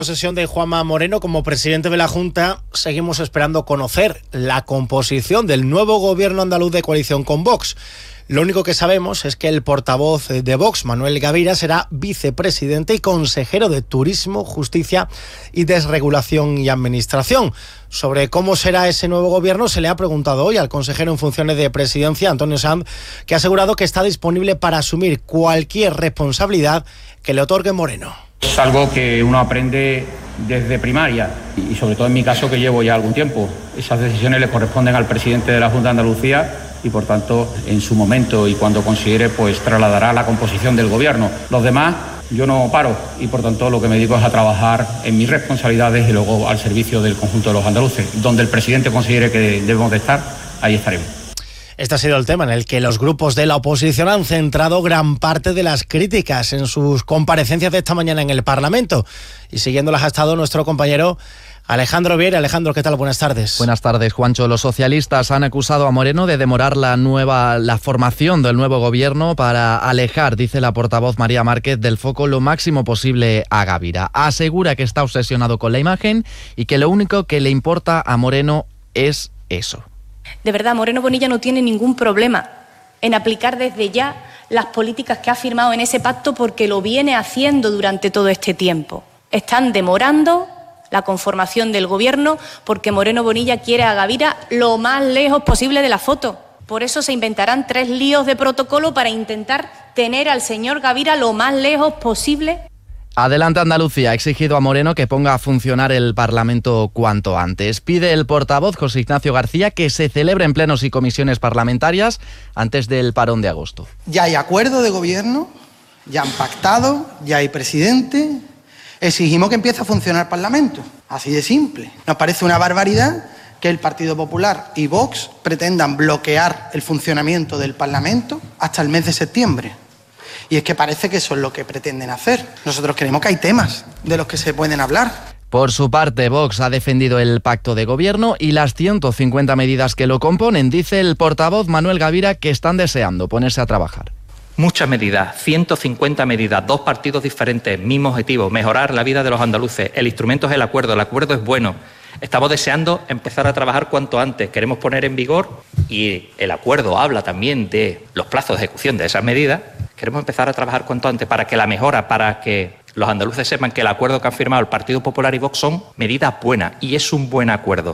Posesión de Juanma Moreno como presidente de la Junta, seguimos esperando conocer la composición del nuevo gobierno andaluz de coalición con Vox. Lo único que sabemos es que el portavoz de Vox, Manuel Gavira, será vicepresidente y consejero de Turismo, Justicia y Desregulación y Administración. Sobre cómo será ese nuevo gobierno se le ha preguntado hoy al consejero en funciones de presidencia, Antonio Sanz, que ha asegurado que está disponible para asumir cualquier responsabilidad que le otorgue Moreno. Es algo que uno aprende desde primaria y sobre todo en mi caso que llevo ya algún tiempo. Esas decisiones le corresponden al presidente de la Junta de Andalucía y por tanto en su momento y cuando considere pues trasladará la composición del gobierno. Los demás yo no paro y por tanto lo que me dedico es a trabajar en mis responsabilidades y luego al servicio del conjunto de los andaluces. Donde el presidente considere que debemos de estar, ahí estaremos. Este ha sido el tema en el que los grupos de la oposición han centrado gran parte de las críticas en sus comparecencias de esta mañana en el Parlamento. Y siguiéndolas ha estado nuestro compañero Alejandro Viera. Alejandro, ¿qué tal? Buenas tardes. Buenas tardes, Juancho. Los socialistas han acusado a Moreno de demorar la formación del nuevo gobierno para alejar, dice la portavoz María Márquez, del foco lo máximo posible a Gavira. Asegura que está obsesionado con la imagen y que lo único que le importa a Moreno es eso. De verdad, Moreno Bonilla no tiene ningún problema en aplicar desde ya las políticas que ha firmado en ese pacto porque lo viene haciendo durante todo este tiempo. Están demorando la conformación del gobierno porque Moreno Bonilla quiere a Gavira lo más lejos posible de la foto. Por eso se inventarán 3 líos de protocolo para intentar tener al señor Gavira lo más lejos posible. Adelante Andalucía ha exigido a Moreno que ponga a funcionar el Parlamento cuanto antes. Pide el portavoz José Ignacio García que se celebren plenos y comisiones parlamentarias antes del parón de agosto. Ya hay acuerdo de gobierno, ya han pactado, ya hay presidente. Exigimos que empiece a funcionar el Parlamento. Así de simple. Nos parece una barbaridad que el Partido Popular y Vox pretendan bloquear el funcionamiento del Parlamento hasta el mes de septiembre. Y es que parece que eso es lo que pretenden hacer. Nosotros creemos que hay temas de los que se pueden hablar. Por su parte, Vox ha defendido el pacto de gobierno y las 150 medidas que lo componen. Dice el portavoz Manuel Gavira que están deseando ponerse a trabajar. Muchas medidas, 150 medidas, 2 partidos diferentes, mismo objetivo, mejorar la vida de los andaluces. El instrumento es el acuerdo es bueno. Estamos deseando empezar a trabajar cuanto antes. Queremos poner en vigor, y el acuerdo habla también de los plazos de ejecución de esas medidas. Queremos empezar a trabajar cuanto antes para que la mejora, para que los andaluces sepan que el acuerdo que han firmado el Partido Popular y Vox son medidas buenas, y es un buen acuerdo.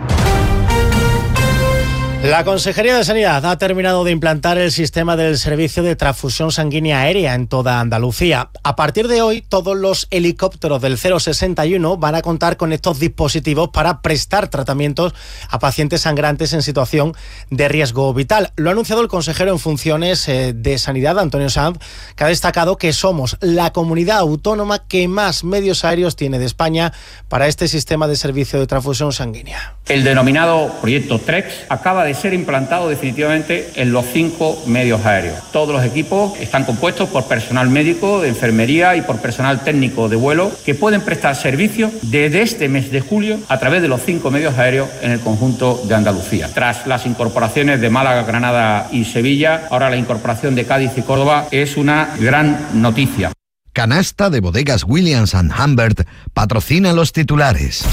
La Consejería de Sanidad ha terminado de implantar el sistema del servicio de transfusión sanguínea aérea en toda Andalucía. A partir de hoy, todos los helicópteros del 061 van a contar con estos dispositivos para prestar tratamientos a pacientes sangrantes en situación de riesgo vital. Lo ha anunciado el consejero en funciones de Sanidad, Antonio Sanz, que ha destacado que somos la comunidad autónoma que más medios aéreos tiene de España para este sistema de servicio de transfusión sanguínea. El denominado proyecto TREX acaba de ser implantado definitivamente en los 5 medios aéreos. Todos los equipos están compuestos por personal médico, de enfermería y por personal técnico de vuelo que pueden prestar servicio desde este mes de julio a través de los 5 medios aéreos en el conjunto de Andalucía. Tras las incorporaciones de Málaga, Granada y Sevilla, ahora la incorporación de Cádiz y Córdoba es una gran noticia. Canasta de Bodegas Williams & Humbert patrocina los titulares.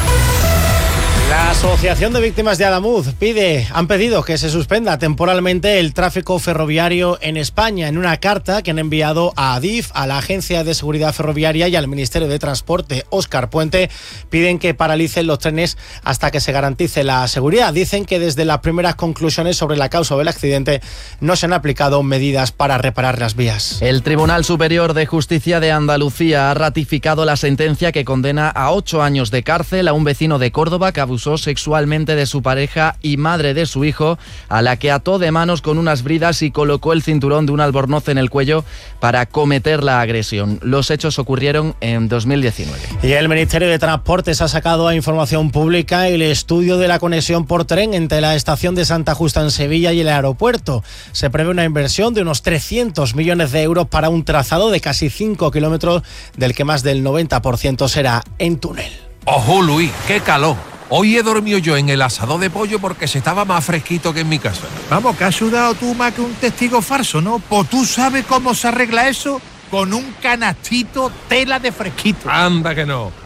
La Asociación de Víctimas de Adamuz han pedido que se suspenda temporalmente el tráfico ferroviario en España. En una carta que han enviado a Adif, a la Agencia de Seguridad Ferroviaria y al Ministerio de Transporte, Óscar Puente, piden que paralicen los trenes hasta que se garantice la seguridad. Dicen que desde las primeras conclusiones sobre la causa del accidente no se han aplicado medidas para reparar las vías. El Tribunal Superior de Justicia de Andalucía ha ratificado la sentencia que condena a 8 años de cárcel a un vecino de Córdoba que abusó sexualmente de su pareja y madre de su hijo, a la que ató de manos con unas bridas y colocó el cinturón de un albornoz en el cuello para cometer la agresión. Los hechos ocurrieron en 2019. Y el Ministerio de Transportes ha sacado a información pública el estudio de la conexión por tren entre la estación de Santa Justa en Sevilla y el aeropuerto. Se prevé una inversión de unos 300 millones de euros para un trazado de casi 5 kilómetros, del que más del 90% será en túnel. ¡Ojo, Luis! ¡Qué calor! Hoy he dormido yo en el asador de pollo porque se estaba más fresquito que en mi casa. Vamos, que has sudado tú más que un testigo falso, ¿no? Pues tú sabes cómo se arregla eso. con un canastito tela de fresquito. Anda que no.